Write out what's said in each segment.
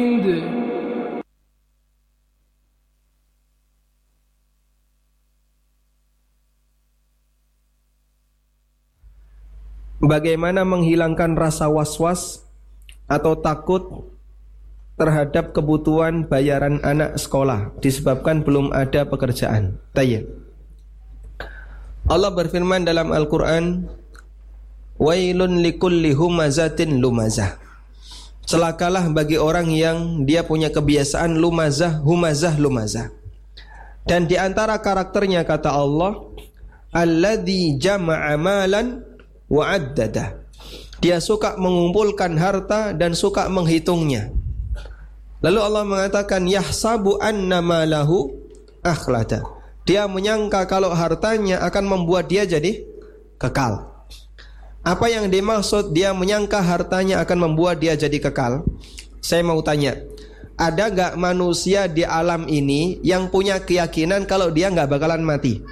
Bagaimana menghilangkan rasa was-was atau takut terhadap kebutuhan bayaran anak sekolah disebabkan belum ada pekerjaan? Tayyib. Allah berfirman dalam Al-Quran, wailun likulli humazatin lumazah. Celakalah bagi orang yang dia punya kebiasaan lumazah, lumazah. Dan di antara karakternya kata Allah, alladzi jama'a malan wa'addadah. Dia suka mengumpulkan harta dan suka menghitungnya. Lalu Allah mengatakan yahsabu anna malahu akhlada. Dia menyangka kalau hartanya akan membuat dia jadi kekal. Apa yang dimaksud dia menyangka hartanya akan membuat dia jadi kekal? Saya mau tanya, ada gak manusia di alam ini yang punya keyakinan kalau dia gak bakalan mati?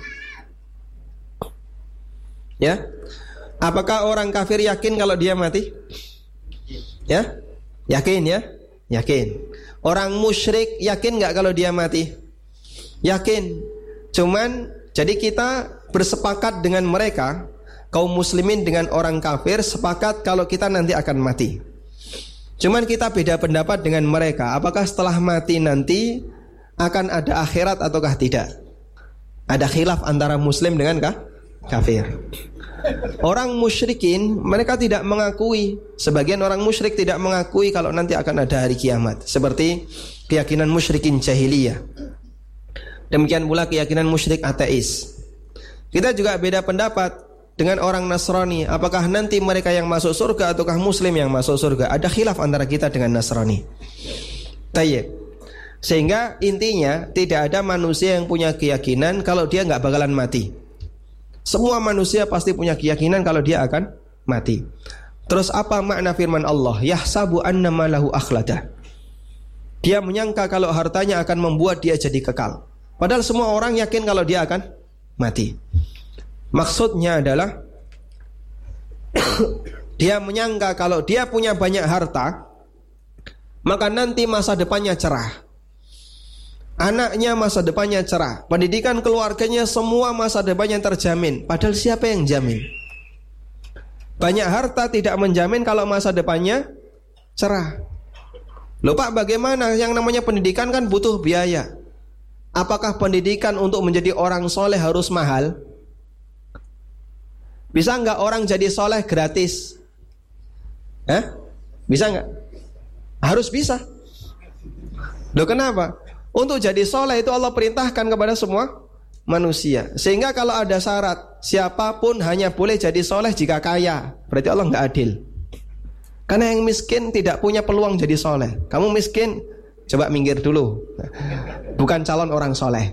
Ya? Apakah orang kafir yakin kalau dia mati? Ya? Yakin ya? Yakin. Orang musyrik yakin gak kalau dia mati? Yakin. Cuman jadi kita bersepakat dengan mereka, kaum muslimin dengan orang kafir sepakat kalau kita nanti akan mati. Cuman kita beda pendapat dengan mereka, apakah setelah mati nanti akan ada akhirat ataukah tidak? Ada khilaf antara muslim dengan kafir. Orang musyrikin mereka tidak mengakui, sebagian orang musyrik tidak mengakui kalau nanti akan ada hari kiamat, seperti keyakinan musyrikin jahiliyah. Demikian pula keyakinan musyrik ateis. Kita juga beda pendapat dengan orang Nasrani, apakah nanti mereka yang masuk surga ataukah muslim yang masuk surga. Ada khilaf antara kita dengan Nasrani. Tayyib. Sehingga intinya tidak ada manusia yang punya keyakinan kalau dia gak bakalan mati. Semua manusia pasti punya keyakinan kalau dia akan mati. Terus apa makna firman Allah? Yahsabu anna malahu akhlada. Dia menyangka kalau hartanya akan membuat dia jadi kekal. Padahal semua orang yakin kalau dia akan mati. Maksudnya adalah dia menyangka kalau dia punya banyak harta, maka nanti masa depannya cerah. Anaknya masa depannya cerah, pendidikan keluarganya semua masa depannya terjamin. Padahal siapa yang jamin? Banyak harta tidak menjamin kalau masa depannya cerah. Loh Pak, bagaimana? Yang namanya pendidikan kan butuh biaya. Apakah pendidikan untuk menjadi orang soleh harus mahal? Bisa nggak orang jadi soleh gratis? Bisa nggak? Harus bisa. Loh kenapa? Untuk jadi soleh itu Allah perintahkan kepada semua manusia. Sehingga kalau ada syarat, siapapun hanya boleh jadi soleh jika kaya. Berarti Allah nggak adil. Karena yang miskin tidak punya peluang jadi soleh. Kamu miskin, coba minggir dulu. Bukan calon orang soleh.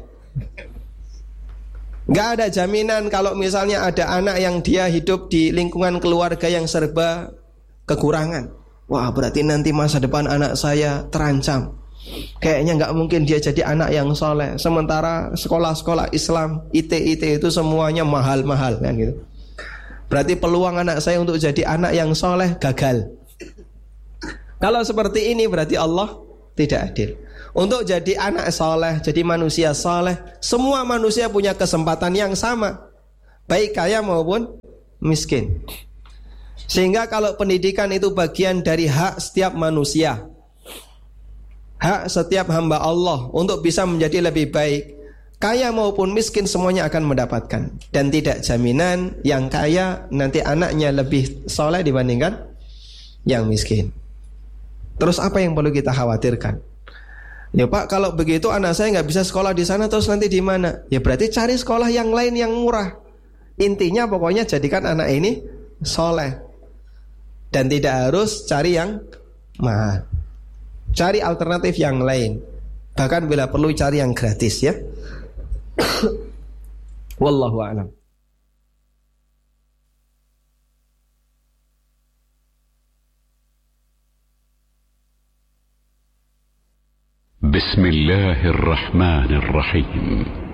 Nggak ada jaminan kalau misalnya ada anak yang dia hidup di lingkungan keluarga yang serba kekurangan. Wah, berarti nanti masa depan anak saya terancam. Kayaknya nggak mungkin dia jadi anak yang soleh. Sementara sekolah-sekolah Islam, IT itu semuanya mahal-mahal kan gitu. Berarti peluang anak saya untuk jadi anak yang soleh gagal. Kalau seperti ini berarti Allah tidak adil. Untuk jadi anak soleh, jadi manusia soleh, semua manusia punya kesempatan yang sama, baik kaya maupun miskin. Sehingga kalau pendidikan itu bagian dari hak setiap manusia, hak setiap hamba Allah untuk bisa menjadi lebih baik, kaya maupun miskin semuanya akan mendapatkan. Dan tidak jaminan yang kaya nanti anaknya lebih soleh dibandingkan yang miskin. Terus apa yang perlu kita khawatirkan? Ya Pak, kalau begitu anak saya nggak bisa sekolah di sana, terus nanti di mana? Ya berarti cari sekolah yang lain yang murah. Intinya pokoknya jadikan anak ini soleh. Dan tidak harus cari yang mahal. Cari alternatif yang lain. Bahkan bila perlu cari yang gratis ya. Wallahu a'lam. بسم الله الرحمن الرحيم